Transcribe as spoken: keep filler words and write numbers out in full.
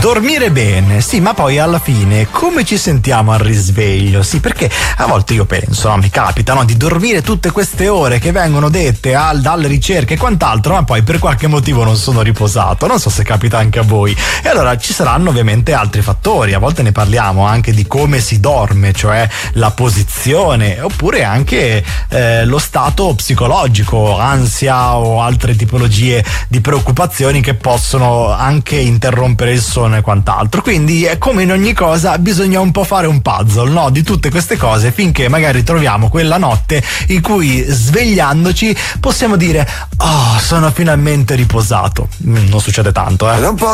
Dormire bene, sì, ma poi alla fine come ci sentiamo al risveglio? Sì, perché a volte io penso, no, mi capita, no, di dormire tutte queste ore che vengono dette al, dalle ricerche e quant'altro, ma poi per qualche motivo non sono riposato. Non so se capita anche a voi. E allora ci saranno ovviamente altri fattori, a volte ne parliamo anche di come si dorme, cioè la posizione, oppure anche eh, lo stato psicologico, ansia o altre tipologie di preoccupazioni che possono anche interrompere il sonno e quant'altro. Quindi è come in ogni cosa, bisogna un po' fare un puzzle, no, di tutte queste cose, finché magari troviamo quella notte in cui svegliandoci possiamo dire: oh, sono finalmente riposato. Non succede tanto, eh.